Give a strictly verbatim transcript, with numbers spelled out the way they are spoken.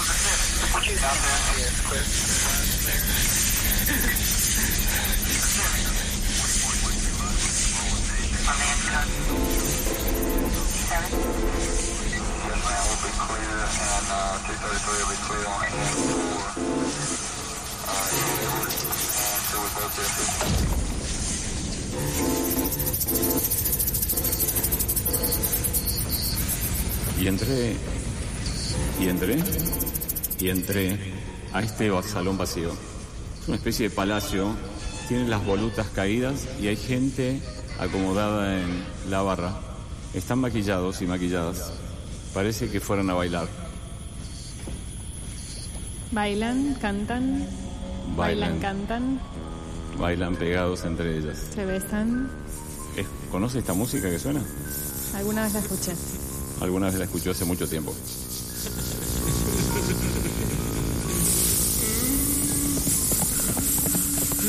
Y entré, y entré, y entré a este salón vacío. Es una especie de palacio, tiene las volutas caídas y hay gente acomodada en la barra. Están maquillados y maquilladas. Parece que fueran a bailar. Bailan, cantan, bailan, Bailan, cantan, bailan pegados entre ellas. se besan. Es- ¿Conoce esta música que suena? Alguna vez la escuché. Alguna vez la escuchó hace mucho tiempo.